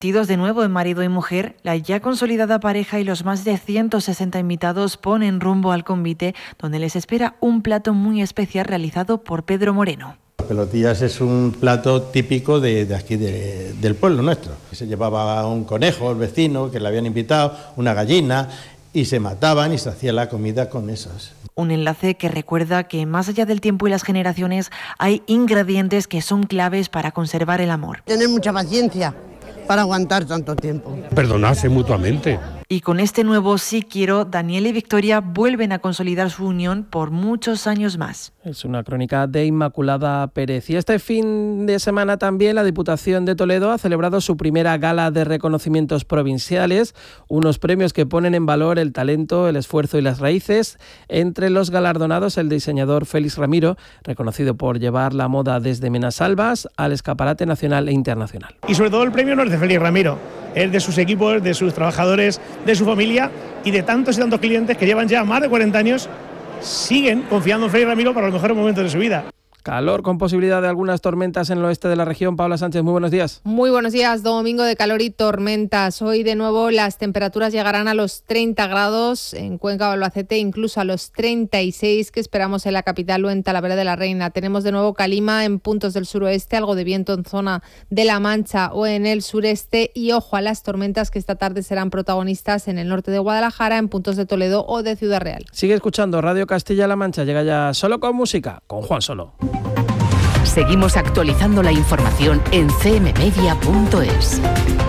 Convertidos de nuevo en marido y mujer, la ya consolidada pareja y los más de 160 invitados ponen rumbo al convite, donde les espera un plato muy especial realizado por Pedro Moreno. Pelotillas es un plato típico de aquí del pueblo nuestro. Se llevaba un conejo, el vecino, que le habían invitado, una gallina, y se mataban y se hacía la comida con esas. Un enlace que recuerda que más allá del tiempo y las generaciones hay ingredientes que son claves para conservar el amor. Tener mucha paciencia para aguantar tanto tiempo. Perdonarse mutuamente. Y con este nuevo Sí Quiero, Daniel y Victoria vuelven a consolidar su unión por muchos años más. Es una crónica de Inmaculada Pérez. Y este fin de semana también la Diputación de Toledo ha celebrado su primera gala de reconocimientos provinciales, unos premios que ponen en valor el talento, el esfuerzo y las raíces. Entre los galardonados, el diseñador Félix Ramiro, reconocido por llevar la moda desde Menasalvas al escaparate nacional e internacional. Y sobre todo el premio no es de Félix Ramiro, es de sus equipos, de sus trabajadores, de su familia y de tantos y tantos clientes que llevan ya más de 40 años, siguen confiando en Félix Ramiro para los mejores momentos de su vida. Calor con posibilidad de algunas tormentas en el oeste de la región. Paula Sánchez, muy buenos días. Muy buenos días, domingo de calor y tormentas. Hoy de nuevo las temperaturas llegarán a los 30 grados en Cuenca o Albacete, incluso a los 36 que esperamos en la capital o en Talavera de la Reina. Tenemos de nuevo calima en puntos del suroeste, algo de viento en zona de La Mancha o en el sureste y ojo a las tormentas que esta tarde serán protagonistas en el norte de Guadalajara, en puntos de Toledo o de Ciudad Real. Sigue escuchando Radio Castilla-La Mancha, llega ya Solo con Música, con Juan Solo. Seguimos actualizando la información en cmmedia.es.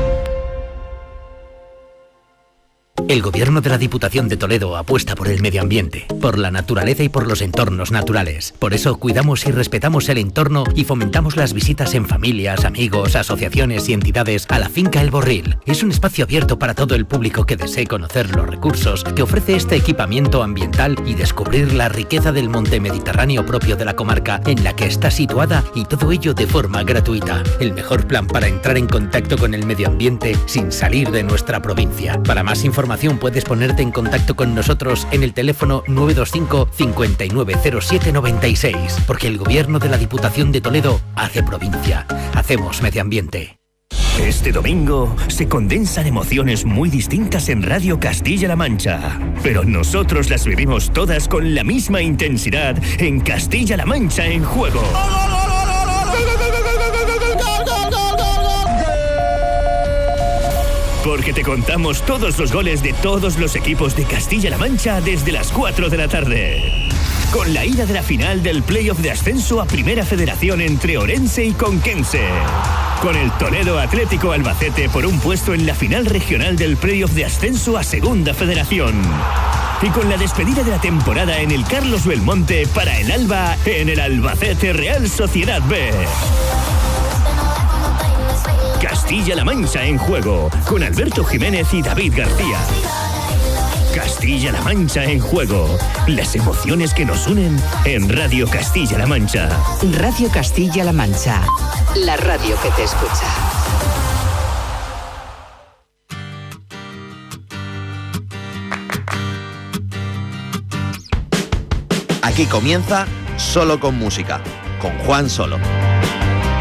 El Gobierno de la Diputación de Toledo apuesta por el medio ambiente, por la naturaleza y por los entornos naturales. Por eso cuidamos y respetamos el entorno y fomentamos las visitas en familias, amigos, asociaciones y entidades a la finca El Borril. Es un espacio abierto para todo el público que desee conocer los recursos que ofrece este equipamiento ambiental y descubrir la riqueza del monte mediterráneo propio de la comarca en la que está situada, y todo ello de forma gratuita. El mejor plan para entrar en contacto con el medio ambiente sin salir de nuestra provincia. Para más información puedes ponerte en contacto con nosotros en el teléfono 925 590796, porque el Gobierno de la Diputación de Toledo hace provincia, hacemos medio ambiente. Este domingo se condensan emociones muy distintas en Radio Castilla-La Mancha, pero nosotros las vivimos todas con la misma intensidad en Castilla-La Mancha en Juego. Porque te contamos todos los goles de todos los equipos de Castilla-La Mancha desde las 4 de la tarde. Con la ida de la final del playoff de ascenso a Primera Federación entre Orense y Conquense. Con el Toledo Atlético Albacete por un puesto en la final regional del playoff de ascenso a Segunda Federación. Y con la despedida de la temporada en el Carlos Belmonte para el Alba en el Albacete Real Sociedad B. Castilla-La Mancha en Juego, con Alberto Jiménez y David García. Castilla-La Mancha en Juego, las emociones que nos unen en Radio Castilla-La Mancha. Radio Castilla-La Mancha, la radio que te escucha. Aquí comienza Solo con Música, con Juan Solo.